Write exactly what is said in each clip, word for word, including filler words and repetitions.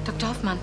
Doktor Hoffmann.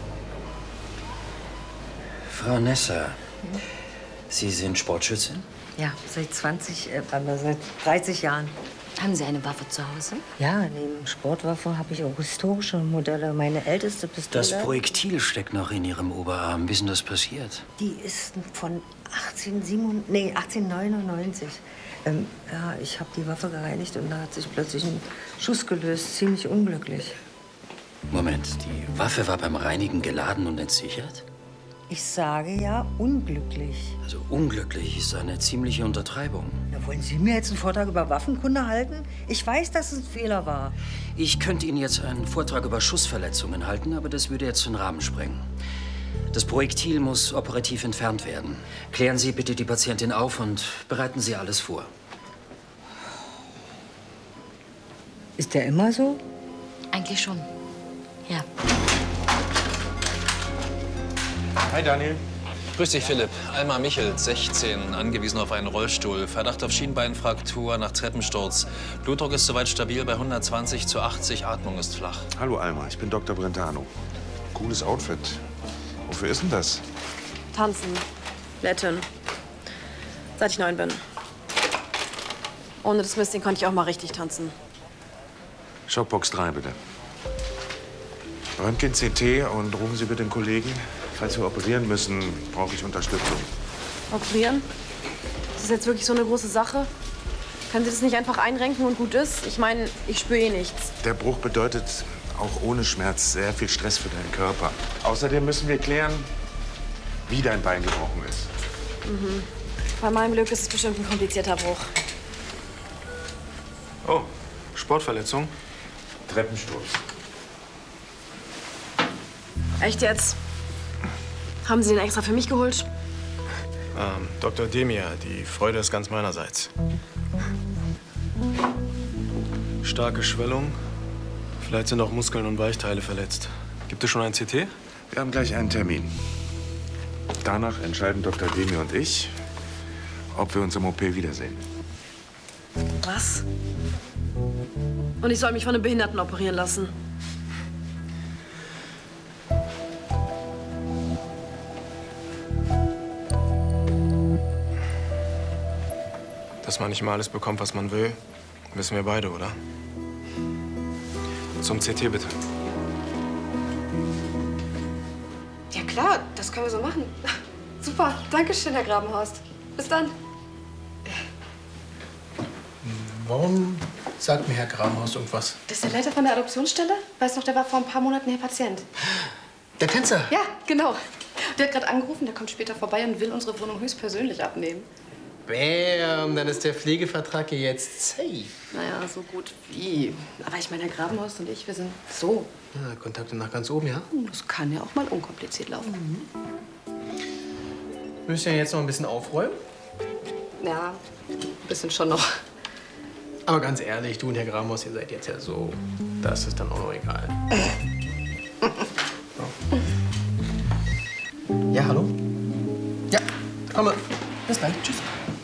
Frau Nessa, hm? Sie sind Sportschützin? Ja, seit zwanzig, äh, seit dreißig Jahren. Haben Sie eine Waffe zu Hause? Ja, neben Sportwaffen habe ich auch historische Modelle. Meine älteste Pistole. Das Projektil steckt noch in Ihrem Oberarm. Wie ist denn das passiert? Die ist von achtzehnhundertsiebenundneunzig, nee, achtzehnhundertneunundneunzig. Ähm, ja, ich habe die Waffe gereinigt und da hat sich plötzlich ein Schuss gelöst. Ziemlich unglücklich. Moment, die Waffe war beim Reinigen geladen und entsichert? Ich sage ja unglücklich. Also unglücklich ist eine ziemliche Untertreibung. Na, wollen Sie mir jetzt einen Vortrag über Waffenkunde halten? Ich weiß, dass es ein Fehler war. Ich könnte Ihnen jetzt einen Vortrag über Schussverletzungen halten, aber das würde jetzt den Rahmen sprengen. Das Projektil muss operativ entfernt werden. Klären Sie bitte die Patientin auf und bereiten Sie alles vor. Ist der immer so? Eigentlich schon. Ja. Hi, Daniel. Grüß dich, Philipp. Alma Michel, sechzehn, angewiesen auf einen Rollstuhl. Verdacht auf Schienbeinfraktur nach Treppensturz. Blutdruck ist soweit stabil bei hundertzwanzig zu achtzig, Atmung ist flach. Hallo, Alma. Ich bin Doktor Brentano. Cooles Outfit. Wofür ist denn das? Tanzen. Latin. Seit ich neun bin. Ohne das Mistding konnte ich auch mal richtig tanzen. Schockbox drei, bitte. Röntgen, C T und rufen Sie bitte den Kollegen. Falls wir operieren müssen, brauche ich Unterstützung. Operieren? Das ist jetzt wirklich so eine große Sache? Können Sie das nicht einfach einrenken und gut ist? Ich meine, ich spüre eh nichts. Der Bruch bedeutet auch ohne Schmerz sehr viel Stress für deinen Körper. Außerdem müssen wir klären, wie dein Bein gebrochen ist. Mhm. Bei meinem Glück ist es bestimmt ein komplizierter Bruch. Oh, Sportverletzung? Treppensturz. Echt jetzt? Haben Sie den extra für mich geholt? Ähm, Doktor Demir, die Freude ist ganz meinerseits. Starke Schwellung. Vielleicht sind auch Muskeln und Weichteile verletzt. Gibt es schon ein C T? Wir haben gleich einen Termin. Danach entscheiden Doktor Demir und ich, ob wir uns im O P wiedersehen. Was? Und ich soll mich von einem Behinderten operieren lassen? Dass man nicht mal alles bekommt, was man will, wissen wir beide, oder? Zum C T, bitte. Ja klar, das können wir so machen. Super, danke schön, Herr Grabenhorst. Bis dann. Warum sagt mir Herr Grabenhorst irgendwas? Das ist der Leiter von der Adoptionsstelle. Weißt du noch, der war vor ein paar Monaten hier Patient. Der Tänzer? Ja, genau. Der hat gerade angerufen, der kommt später vorbei und will unsere Wohnung höchstpersönlich abnehmen. Bäm, dann ist der Pflegevertrag hier jetzt safe. Naja, so gut wie. Aber ich meine, Herr Grabenhorst und ich, wir sind so. Ja, Kontakte nach ganz oben, ja? Das kann ja auch mal unkompliziert laufen. Mhm. Wir müssen ja jetzt noch ein bisschen aufräumen. Ja, ein bisschen schon noch. Aber ganz ehrlich, du und Herr Grabenhorst, ihr seid jetzt ja so. Das ist dann auch noch egal. So. Ja, hallo? Ja, komme. Bis gleich. Tschüss.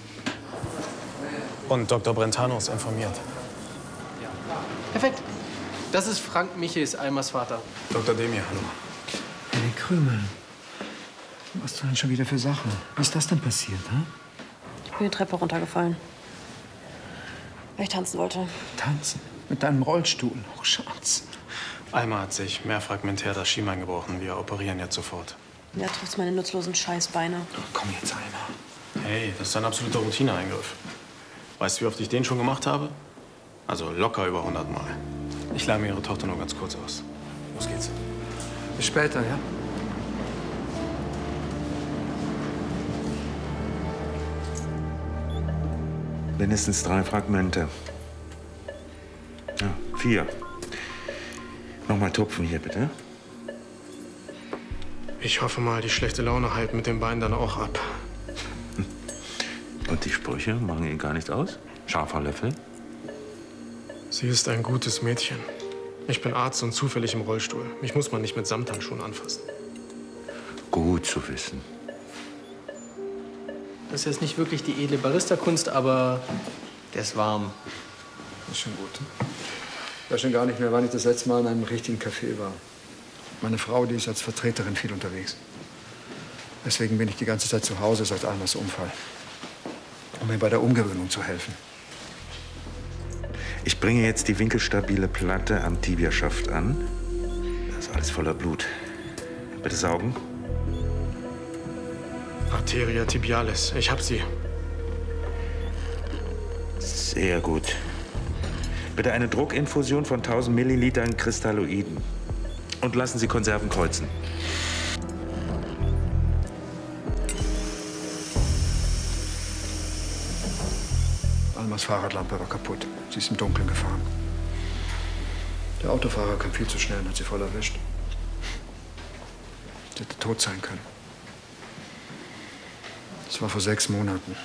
Und Doktor Brentano ist informiert. Perfekt. Das ist Frank Michels, Almas Vater. Doktor Demir, hallo. Hey, Krümel. Was hast du denn schon wieder für Sachen? Wie ist das denn passiert, hm? Ich bin die Treppe runtergefallen. Weil ich tanzen wollte. Tanzen? Mit deinem Rollstuhl? Oh, Schatz. Alma hat sich mehr fragmentär das Schienbein gebrochen. Wir operieren jetzt sofort. Ja, trotz meine nutzlosen Scheißbeine. Oh, komm jetzt, Alma. Hey, das ist ein absoluter Routineeingriff. Weißt du, wie oft ich den schon gemacht habe? Also locker über hundert Mal. Ich leih mir Ihre Tochter nur ganz kurz aus. Los geht's. Bis später, ja? Mindestens drei Fragmente. Ja, vier. Nochmal tupfen hier, bitte. Ich hoffe mal, die schlechte Laune heilt mit dem Bein dann auch ab. Und die Sprüche machen Ihnen gar nicht aus? Scharfer Löffel? Sie ist ein gutes Mädchen. Ich bin Arzt und zufällig im Rollstuhl. Mich muss man nicht mit Samthandschuhen anfassen. Gut zu wissen. Das ist jetzt nicht wirklich die edle Barista-Kunst, aber der ist warm. Das ist schon gut. Ich weiß schon gar nicht mehr, wann ich das letzte Mal in einem richtigen Café war. Meine Frau, die ist als Vertreterin viel unterwegs. Deswegen bin ich die ganze Zeit zu Hause seit Almas Unfall, um mir bei der Umgewöhnung zu helfen. Ich bringe jetzt die winkelstabile Platte am Tibiaschaft an. Das ist alles voller Blut. Bitte saugen. Arteria tibialis. Ich hab sie. Sehr gut. Bitte eine Druckinfusion von tausend Millilitern Kristalloiden. Und lassen Sie Konserven kreuzen. Almas Fahrradlampe war kaputt. Sie ist im Dunkeln gefahren. Der Autofahrer kam viel zu schnell und hat sie voll erwischt. Sie hätte tot sein können. Das war vor sechs Monaten.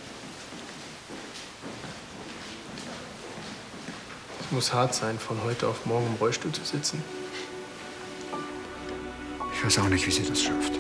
Es muss hart sein, von heute auf morgen im Rollstuhl zu sitzen. Ich weiß auch nicht, wie sie das schafft.